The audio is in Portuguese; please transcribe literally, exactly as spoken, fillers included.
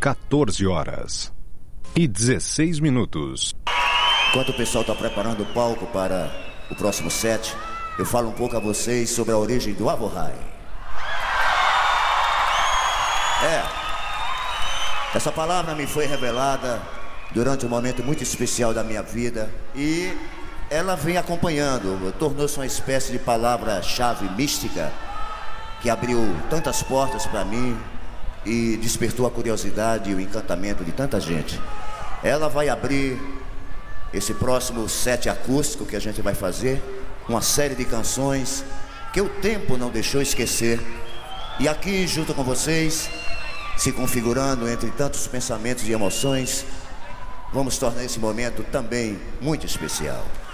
quatorze horas e dezesseis minutos. Enquanto o pessoal está preparando o palco para o próximo set, eu falo um pouco a vocês sobre a origem do Avohai. É, essa palavra me foi revelada durante um momento muito especial da minha vida e ela vem acompanhando, tornou-se uma espécie de palavra-chave mística que abriu tantas portas para mim e despertou a curiosidade e o encantamento de tanta gente. Ela vai abrir esse próximo set acústico que a gente vai fazer, uma série de canções que o tempo não deixou esquecer. E aqui, junto com vocês, se configurando entre tantos pensamentos e emoções, vamos tornar esse momento também muito especial.